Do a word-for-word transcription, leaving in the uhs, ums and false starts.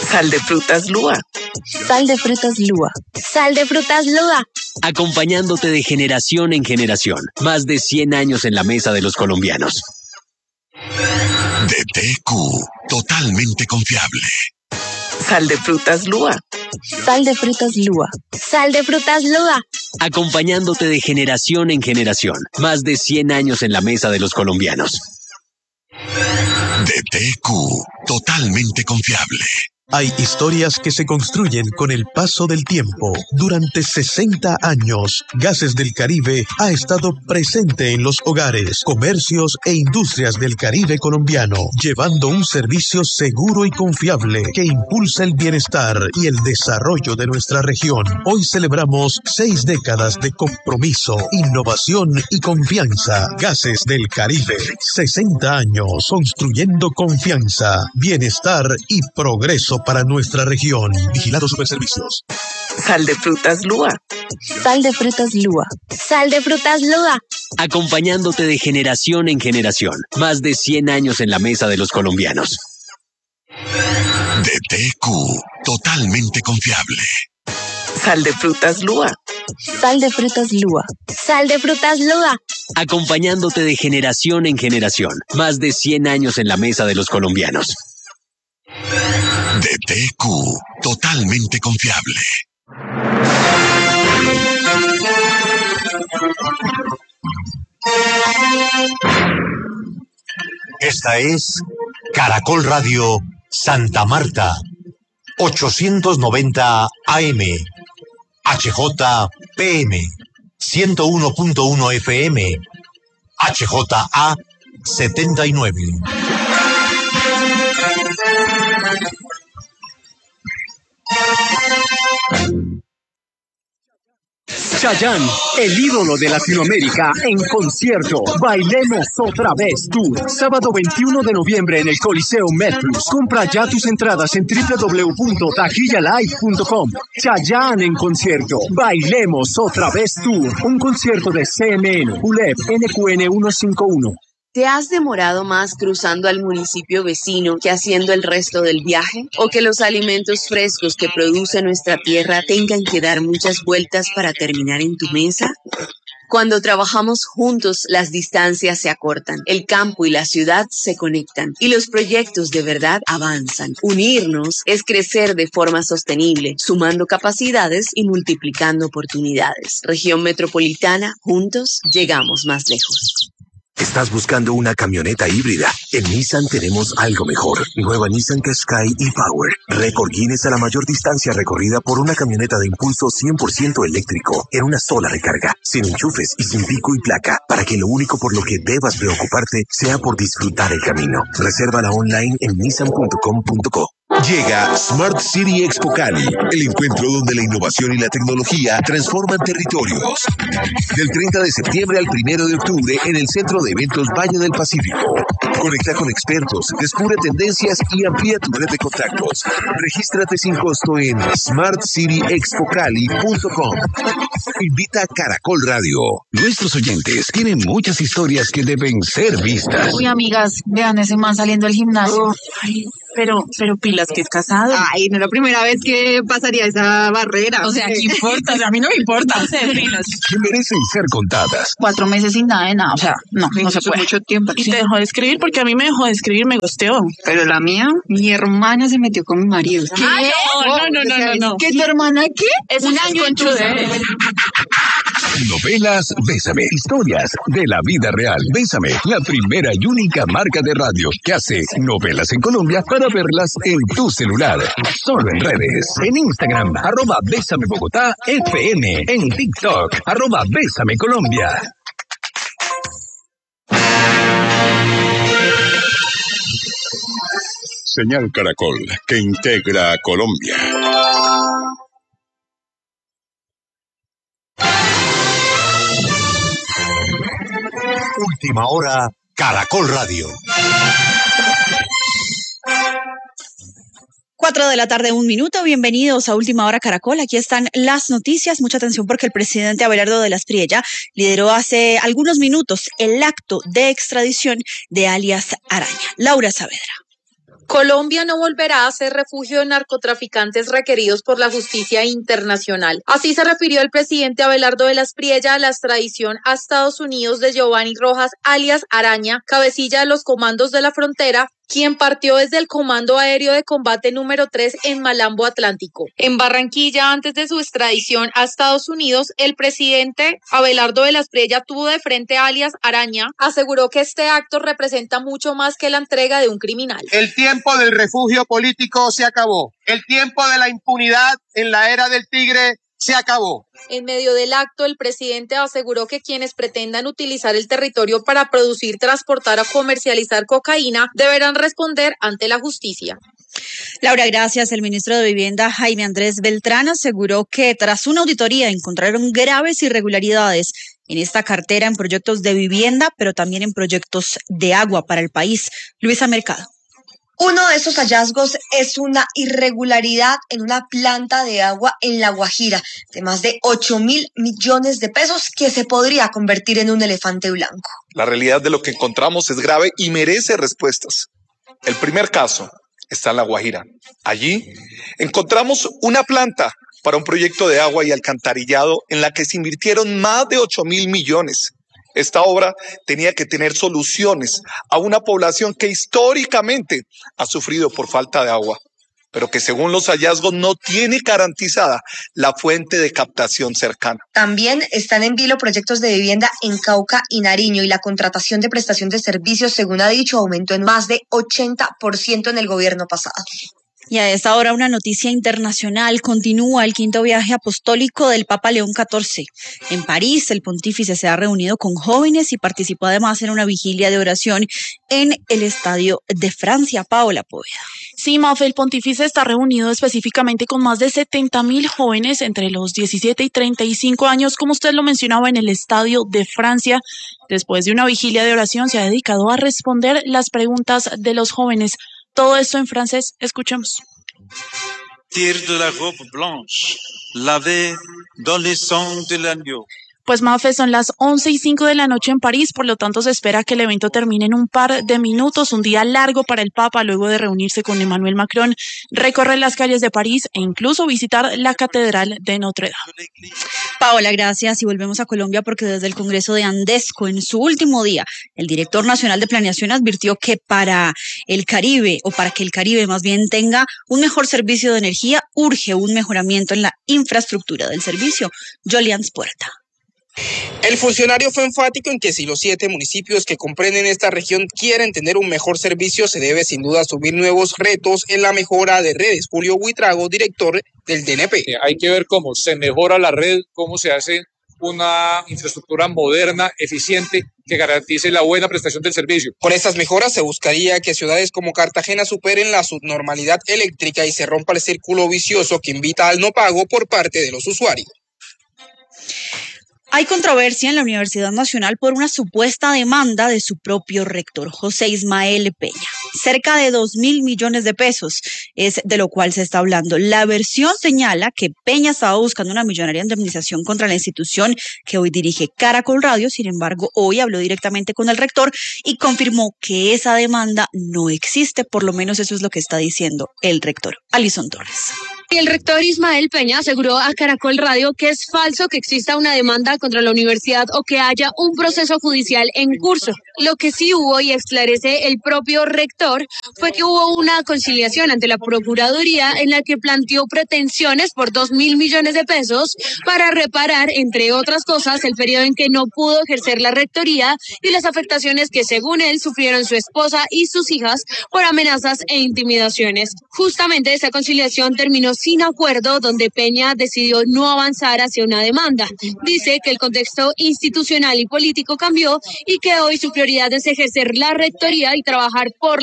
Sal de frutas Lua. Sal de frutas Lua. Sal de frutas Lua. Acompañándote de generación en generación. Más de cien años en la mesa de los colombianos. D T Q, totalmente confiable. Sal de frutas Lua. Sal de frutas Lua. Sal de frutas Lua. Acompañándote de generación en generación. Más de cien años en la mesa de los colombianos. D T Q, totalmente confiable. Hay historias que se construyen con el paso del tiempo. Durante sesenta años, Gases del Caribe ha estado presente en los hogares, comercios e industrias del Caribe colombiano, llevando un servicio seguro y confiable que impulsa el bienestar y el desarrollo de nuestra región. Hoy celebramos seis décadas de compromiso, innovación y confianza. Gases del Caribe, sesenta años construyendo confianza, bienestar y progreso para nuestra región. Vigilado Superservicios. Sal de frutas Lua. Sal de frutas Lua. Sal de frutas Lua. Acompañándote de generación en generación. Más de cien años en la mesa de los colombianos. D T Q, totalmente confiable. Sal de frutas Lua. Sal de frutas Lua. Sal de frutas Lua. Acompañándote de generación en generación. Más de cien años en la mesa de los colombianos. D T Q, totalmente confiable. Esta es Caracol Radio Santa Marta, ochocientos noventa A M, H J P M, ciento uno punto uno F M, H J A setenta y nueve. Chayanne, el ídolo de Latinoamérica, en concierto. Bailemos otra vez Tour. Sábado veintiuno de noviembre en el Coliseo Medplus. Compra ya tus entradas en doble u doble u doble u punto taquilla live punto com. Chayanne en concierto. Bailemos otra vez Tour. Un concierto de C M N, U L E P, N Q N ciento cincuenta y uno. ¿Te has demorado más cruzando al municipio vecino que haciendo el resto del viaje? ¿O que los alimentos frescos que produce nuestra tierra tengan que dar muchas vueltas para terminar en tu mesa? Cuando trabajamos juntos, las distancias se acortan, el campo y la ciudad se conectan y los proyectos de verdad avanzan. Unirnos es crecer de forma sostenible, sumando capacidades y multiplicando oportunidades. Región Metropolitana, juntos llegamos más lejos. ¿Estás buscando una camioneta híbrida? En Nissan tenemos algo mejor. Nueva Nissan Qashqai e-Power. Récord Guinness a la mayor distancia recorrida por una camioneta de impulso cien por ciento eléctrico en una sola recarga, sin enchufes y sin pico y placa, para que lo único por lo que debas preocuparte sea por disfrutar el camino. Resérvala online en nissan punto com punto co. Llega Smart City Expo Cali, el encuentro donde la innovación y la tecnología transforman territorios. Del treinta de septiembre al primero de octubre en el Centro de Eventos Valle del Pacífico. Conecta con expertos, descubre tendencias y amplía tu red de contactos. Regístrate sin costo en smart city expo cali punto com. Invita a Caracol Radio. Nuestros oyentes tienen muchas historias que deben ser vistas. Uy, amigas, vean ese man saliendo del gimnasio. Ay, pero, pero pilas que es casado. Ay, no es la primera vez que pasaría esa barrera. O sea, ¿qué importa? O sea, a mí no me importa. Pilas. Que merecen ser contadas. Cuatro meses sin nada de nada, o sea, no, no se puede. Mucho tiempo. Y te dejó de escribir porque a mí me dejó de escribir, me gosteó. Pero la mía, mi hermana se metió con mi marido. ¿Qué? Ay, no, no, no, no, no, no. ¿Qué, tu hermana qué? Es un año en Novelas Bésame. Historias de la vida real. Bésame, la primera y única marca de radio que hace novelas en Colombia para verlas en tu celular. Solo en redes. En Instagram, arroba Bésame Bogotá F M. En TikTok, arroba Bésame Colombia. Señal Caracol, que integra a Colombia. Última hora, Caracol Radio. Cuatro de la tarde, un minuto. Bienvenidos a Última Hora Caracol. Aquí están las noticias. Mucha atención porque el presidente Abelardo de las Priella lideró hace algunos minutos el acto de extradición de alias Araña. Laura Saavedra. Colombia no volverá a ser refugio de narcotraficantes requeridos por la justicia internacional. Así se refirió el presidente Abelardo de la Espriella a la extradición a Estados Unidos de Giovanni Rojas, alias Araña, cabecilla de los comandos de la frontera, quien partió desde el Comando Aéreo de Combate número tres en Malambo Atlántico. En Barranquilla, antes de su extradición a Estados Unidos, el presidente Abelardo de la Espriella tuvo de frente a alias Araña, aseguró que este acto representa mucho más que la entrega de un criminal. El tiempo del refugio político se acabó. El tiempo de la impunidad en la era del tigre se acabó. En medio del acto, el presidente aseguró que quienes pretendan utilizar el territorio para producir, transportar o comercializar cocaína deberán responder ante la justicia. Laura, gracias. El ministro de Vivienda, Jaime Andrés Beltrán, aseguró que tras una auditoría encontraron graves irregularidades en esta cartera en proyectos de vivienda, pero también en proyectos de agua para el país. Luisa Mercado. Uno de esos hallazgos es una irregularidad en una planta de agua en La Guajira de más de ocho mil millones de pesos que se podría convertir en un elefante blanco. La realidad de lo que encontramos es grave y merece respuestas. El primer caso está en La Guajira. Allí encontramos una planta para un proyecto de agua y alcantarillado en la que se invirtieron más de ocho mil millones. Esta obra tenía que tener soluciones a una población que históricamente ha sufrido por falta de agua, pero que según los hallazgos no tiene garantizada la fuente de captación cercana. También están en vilo proyectos de vivienda en Cauca y Nariño y la contratación de prestación de servicios, según ha dicho, aumentó en más de ochenta por ciento en el gobierno pasado. Y a esta hora una noticia internacional. Continúa el quinto viaje apostólico del Papa León catorce. En París, el pontífice se ha reunido con jóvenes y participó además en una vigilia de oración en el Estadio de Francia. Paola Poveda. Sí, Mafe, el pontífice está reunido específicamente con más de setenta mil jóvenes entre los diecisiete y treinta y cinco años, como usted lo mencionaba, en el Estadio de Francia. Después de una vigilia de oración, se ha dedicado a responder las preguntas de los jóvenes. Todo esto en francés, escuchemos. Tire de la robe blanche, lavé dans le sang de l'agneau. Pues Mafe, son las once y cinco de la noche en París, por lo tanto se espera que el evento termine en un par de minutos, un día largo para el Papa luego de reunirse con Emmanuel Macron, recorrer las calles de París e incluso visitar la Catedral de Notre Dame. Paola, gracias. Y volvemos a Colombia porque desde el Congreso de Andesco, en su último día, el director nacional de planeación advirtió que para el Caribe, o para que el Caribe más bien tenga un mejor servicio de energía, urge un mejoramiento en la infraestructura del servicio. Jolians Puerta. El funcionario fue enfático en que si los siete municipios que comprenden esta región quieren tener un mejor servicio, se debe sin duda asumir nuevos retos en la mejora de redes. Julio Buitrago, director del D N P. Hay que ver cómo se mejora la red, cómo se hace una infraestructura moderna, eficiente, que garantice la buena prestación del servicio. Con estas mejoras se buscaría que ciudades como Cartagena superen la subnormalidad eléctrica y se rompa el círculo vicioso que invita al no pago por parte de los usuarios. Hay controversia en la Universidad Nacional por una supuesta demanda de su propio rector, José Ismael Peña. Cerca de dos mil millones de pesos es de lo cual se está hablando. La versión señala que Peña estaba buscando una millonaria indemnización contra la institución que hoy dirige Caracol Radio. Sin embargo, hoy habló directamente con el rector y confirmó que esa demanda no existe. Por lo menos eso es lo que está diciendo el rector. Alison Torres. Y el rector Ismael Peña aseguró a Caracol Radio que es falso que exista una demanda contra la universidad o que haya un proceso judicial en curso. Lo que sí hubo, y esclarece el propio rector, fue que hubo una conciliación ante la Procuraduría en la que planteó pretensiones por dos mil millones de pesos para reparar, entre otras cosas, el periodo en que no pudo ejercer la rectoría y las afectaciones que, según él, sufrieron su esposa y sus hijas por amenazas e intimidaciones. Justamente esa conciliación terminó sin acuerdo, donde Peña decidió no avanzar hacia una demanda. Dice que el contexto institucional y político cambió y que hoy su prioridad es ejercer la rectoría y trabajar por